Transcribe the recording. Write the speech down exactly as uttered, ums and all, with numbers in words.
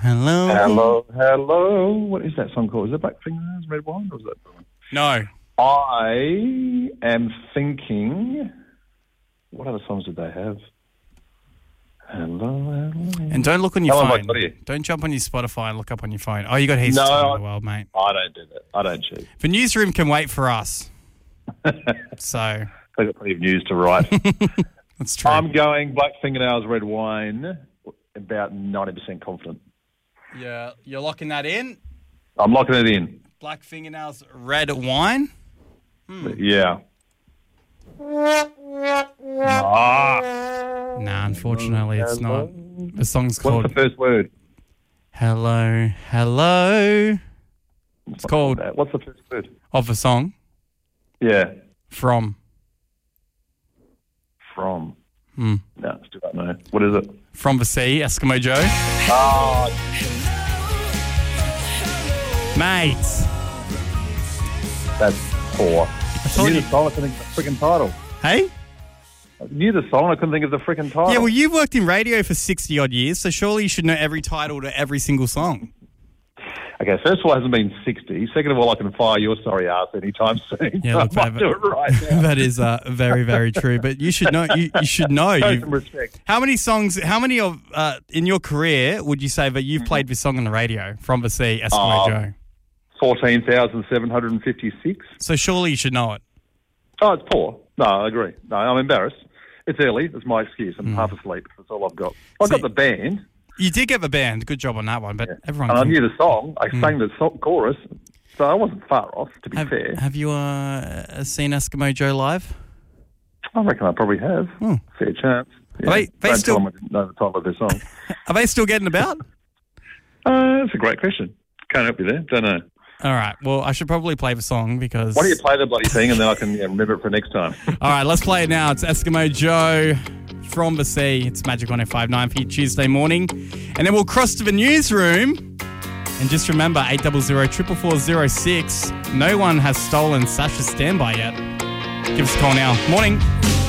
hello. Hello, hello. What is that song called? Is it Black Fingernails, Red Wine, or is that the one? No. I am thinking, what other songs did they have? Hello, hello. And don't look on your How long have I phone. got here? Don't jump on your Spotify and look up on your phone. Oh, you got heaps No, of time in I- the world, mate. I don't do that. I don't cheat. The newsroom can wait for us. So, I've got plenty of news to write. that's true. I'm going Black Fingernails, Red Wine, about ninety percent confident. Yeah, you're locking that in? I'm locking it in. Black Fingernails, Red Wine? Yeah. Ah. Nah, unfortunately, it's not. The song's What's called the first word? Hello, Hello. It's called, What's the first word? of a song, Yeah. From. From. Hmm. No, still don't know. What is it? From the Sea, Eskimo Joe. Oh, Mate. that's poor. I told knew you- the song, I couldn't think of the freaking title. Hey? I knew the song, I couldn't think of the freaking title. Yeah, well, you've worked in radio for sixty odd years, so surely you should know every title to every single song. Okay, first of all, it hasn't been sixty. Second of all, I can fire your sorry ass anytime soon. Yeah, look, I might that- do it right now. That is uh, very, very true. But you should know. You, you should know. Show You've- some respect. How many songs? How many of uh, in your career would you say that you've played this song on the radio? From the Sea, Eskimo Um, Joe. fourteen thousand seven hundred fifty-six. So surely you should know it. Oh, it's poor. No, I agree. No, I'm embarrassed. It's early. That's my excuse. Hmm. I'm half asleep. That's all I've got. I've See- got the band. You did get the band. Good job on that one. But everyone. And I can- knew the song. I sang the so- chorus. So I wasn't far off, to be have, fair. have you uh, seen Eskimo Joe live? I reckon I probably have. Hmm. Fair chance. Yeah. They- they Don't still- tell them I didn't know the title of their song. Are they still getting about? uh, that's a great question. Can't help you there. Don't know. All right. Well, I should probably play the song because. Why don't you play the bloody thing and then I can yeah, remember it for next time. All right, let's play it now. It's Eskimo Joe from the Sea. It's Magic one oh five point nine for you Tuesday morning. And then we'll cross to the newsroom. And just remember, eight hundred, four four four zero six. No one has stolen Sasha's standby yet. Give us a call now. Morning.